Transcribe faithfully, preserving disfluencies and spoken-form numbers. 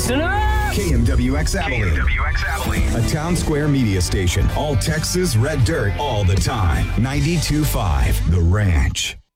Listen up! K M W X Abilene. K M W X Abilene. A Town Square media station. All Texas red dirt all the time. ninety-two point five The Ranch.